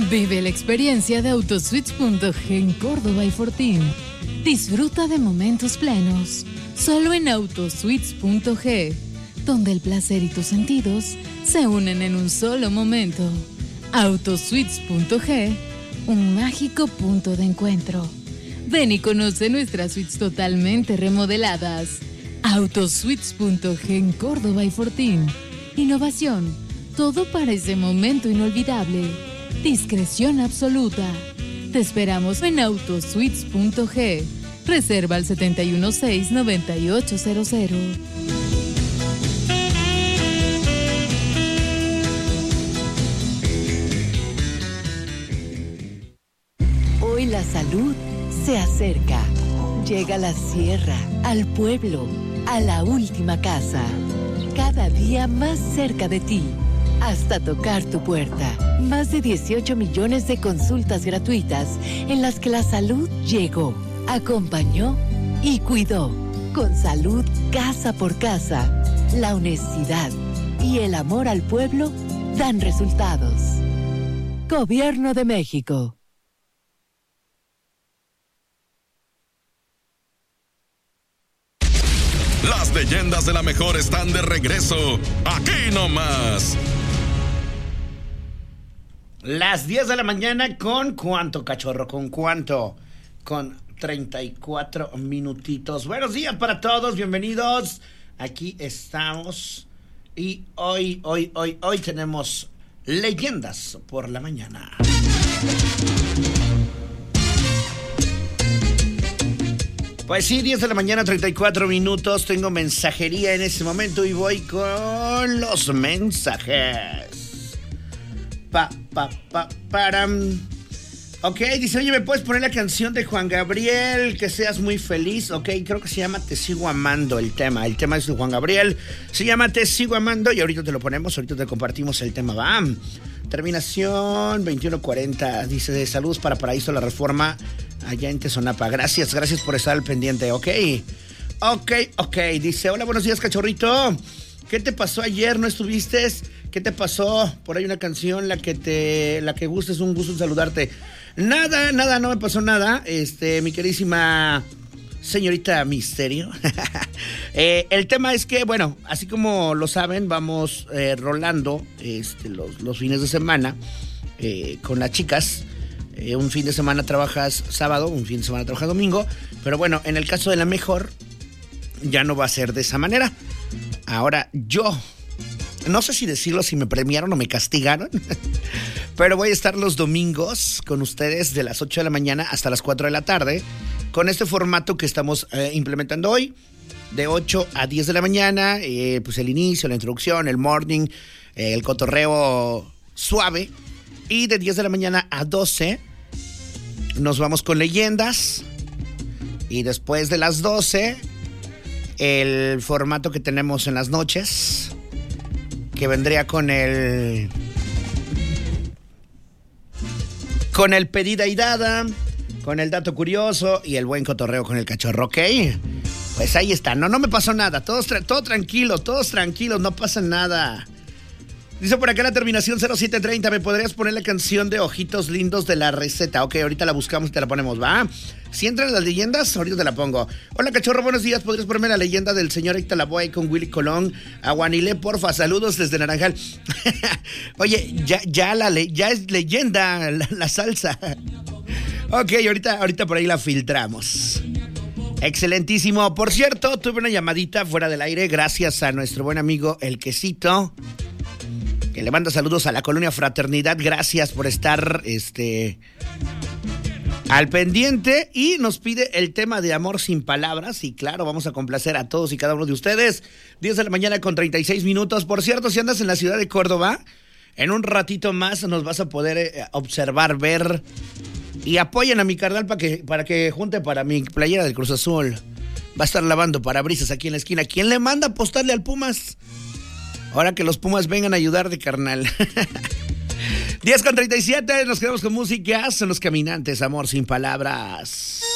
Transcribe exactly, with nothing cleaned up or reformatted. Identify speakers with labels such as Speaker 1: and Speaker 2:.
Speaker 1: Vive la experiencia de Autosuites punto ge en Córdoba y Fortín. Disfruta de momentos plenos, solo en Autosuites punto ge, donde el placer y tus sentidos se unen en un solo momento. Autosuites punto ge, un mágico punto de encuentro. Ven y conoce nuestras suites totalmente remodeladas. Autosuites punto ge en Córdoba y Fortín. Innovación, todo para ese momento inolvidable. Discreción absoluta. Te esperamos en Autosuites punto ge. Reserva al siete uno seis, nueve ocho cero cero.
Speaker 2: Hoy la salud se acerca. Llega a la sierra, al pueblo, a la última casa. Cada día más cerca de ti, hasta tocar tu puerta. Más de dieciocho millones de consultas gratuitas en las que la salud llegó, acompañó y cuidó. Con salud casa por casa, la honestidad y el amor al pueblo dan resultados. Gobierno de México.
Speaker 3: Las leyendas de la mejor están de regreso, aquí nomás.
Speaker 4: Las diez de la mañana con cuánto, cachorro, con cuánto, con treinta y cuatro minutitos. Buenos días para todos, bienvenidos. Aquí estamos y hoy, hoy, hoy, hoy tenemos leyendas por la mañana. Pues sí, diez de la mañana, treinta y cuatro minutos. Tengo mensajería en este momento y voy con los mensajes. Pa, pa, pa, param. Ok, dice, oye, ¿me puedes poner la canción de Juan Gabriel? Que seas muy feliz. Ok, creo que se llama Te Sigo Amando el tema. El tema es de Juan Gabriel. Se llama Te Sigo Amando y ahorita te lo ponemos, ahorita te compartimos el tema. Va. Terminación veintiuno cuarenta. Dice, de saludos para Paraíso La Reforma, allá en Tezonapa. Gracias, gracias por estar al pendiente. Ok, ok, ok. Dice, hola, buenos días, cachorrito. ¿Qué te pasó ayer? ¿No estuviste? ¿Qué te pasó? Por ahí una canción, la que te, la que guste, es un gusto saludarte. Nada, nada, no me pasó nada. Este, mi queridísima señorita Misterio. eh, el tema es que, bueno, así como lo saben, vamos eh, rolando este, los, los fines de semana eh, con las chicas. Eh, un fin de semana trabajas sábado, un fin de semana trabajas domingo. Pero bueno, en el caso de la mejor, ya no va a ser de esa manera. Ahora yo, no sé si decirlo, si me premiaron o me castigaron, pero voy a estar los domingos con ustedes de las ocho de la mañana hasta las cuatro de la tarde, con este formato que estamos eh, implementando hoy, de ocho a diez de la mañana, eh, pues el inicio, la introducción, el morning, eh, el cotorreo suave, y de diez de la mañana a doce nos vamos con leyendas, y después de las doce, el formato que tenemos en las noches, que vendría con el con el pedida y dada, con el dato curioso y el buen cotorreo con el cachorro, ¿ok? Pues ahí está, no, no me pasó nada, todos, todo tranquilo, todos tranquilos, no pasa nada. Dice por acá la terminación cero siete treinta, ¿me podrías poner la canción de Ojitos Lindos de La Receta? Ok, ahorita la buscamos y te la ponemos, ¿va? Si entran las leyendas, ahorita te la pongo. Hola, cachorro, buenos días, ¿podrías ponerme la leyenda del señor Héctor Lavoe con Willy Colón? Aguanilé, porfa, saludos desde Naranjal. Oye, ya, ya, la le, ya es leyenda la, la salsa. Ok, ahorita, ahorita por ahí la filtramos. Excelentísimo. Por cierto, tuve una llamadita fuera del aire gracias a nuestro buen amigo El Quesito, que le manda saludos a la Colonia Fraternidad. Gracias por estar este al pendiente y nos pide el tema de Amor Sin Palabras. Y claro, vamos a complacer a todos y cada uno de ustedes. diez de la mañana con treinta y seis minutos. Por cierto, si andas en la ciudad de Córdoba, en un ratito más nos vas a poder eh, observar, ver y apoyen a mi carnal para que, para que junte para mi playera del Cruz Azul. Va a estar lavando parabrisas aquí en la esquina. ¿Quién le manda a apostarle al Pumas? Ahora que los Pumas vengan a ayudar de carnal. diez con treinta y siete, nos quedamos con música. Son los Caminantes, Amor Sin Palabras.